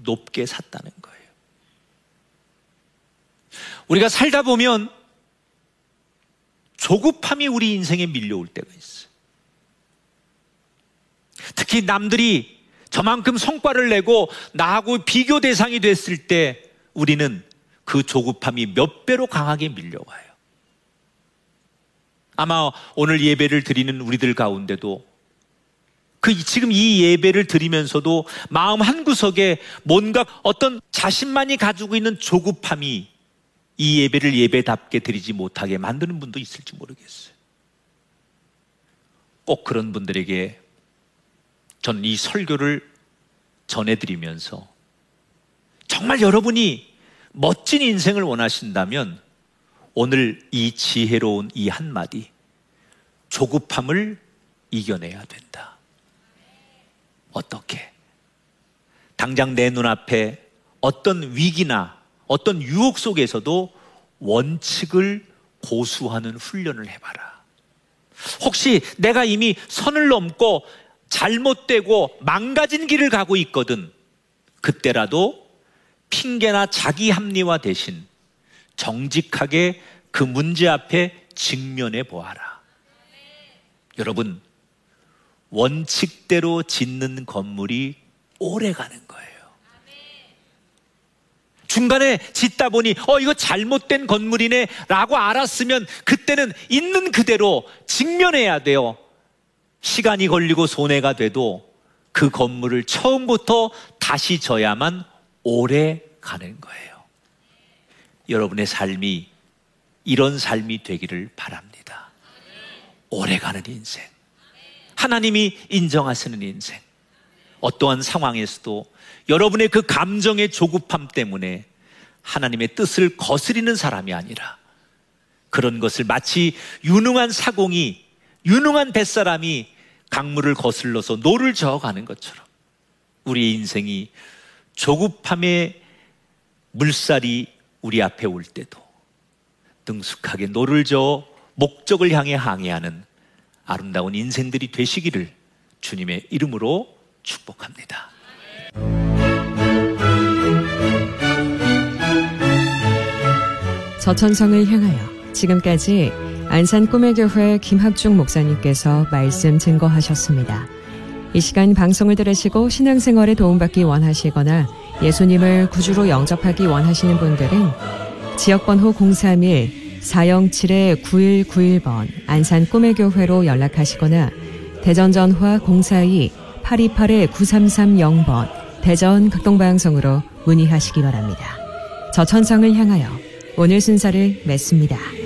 높게 샀다는 거예요. 우리가 살다 보면 조급함이 우리 인생에 밀려올 때가 있어요. 특히 남들이 저만큼 성과를 내고 나하고 비교 대상이 됐을 때 우리는 그 조급함이 몇 배로 강하게 밀려와요. 아마 오늘 예배를 드리는 우리들 가운데도 지금 이 예배를 드리면서도 마음 한구석에 뭔가 어떤 자신만이 가지고 있는 조급함이 이 예배를 예배답게 드리지 못하게 만드는 분도 있을지 모르겠어요. 꼭 그런 분들에게 저는 이 설교를 전해드리면서 정말 여러분이 멋진 인생을 원하신다면 오늘 이 지혜로운 이 한마디, 조급함을 이겨내야 된다. 어떻게? 당장 내 눈앞에 어떤 위기나 어떤 유혹 속에서도 원칙을 고수하는 훈련을 해봐라. 혹시 내가 이미 선을 넘고 잘못되고 망가진 길을 가고 있거든. 그때라도 핑계나 자기 합리화 대신 정직하게 그 문제 앞에 직면해 보아라. 여러분, 원칙대로 짓는 건물이 오래 가는 거예요. 중간에 짓다 보니 이거 잘못된 건물이네 라고 알았으면 그때는 있는 그대로 직면해야 돼요. 시간이 걸리고 손해가 돼도 그 건물을 처음부터 다시 져야만 오래 가는 거예요. 여러분의 삶이 이런 삶이 되기를 바랍니다. 오래가는 인생, 하나님이 인정하시는 인생, 어떠한 상황에서도 여러분의 그 감정의 조급함 때문에 하나님의 뜻을 거스리는 사람이 아니라 그런 것을 마치 유능한 사공이, 유능한 뱃사람이 강물을 거슬러서 노를 저어가는 것처럼 우리의 인생이 조급함의 물살이 우리 앞에 올 때도 능숙하게 노를 저어 목적을 향해 항해하는 아름다운 인생들이 되시기를 주님의 이름으로 축복합니다. 저천성을 향하여, 지금까지 안산 꿈의교회 김학중 목사님께서 말씀 증거하셨습니다. 이 시간 방송을 들으시고 신앙생활에 도움받기 원하시거나 예수님을 구주로 영접하기 원하시는 분들은 지역번호 031-407-9191번 안산 꿈의교회로 연락하시거나 대전 전화 042-828-9330번 대전 극동방송으로 문의하시기 바랍니다. 저천성을 향하여 오늘 순서를 맺습니다.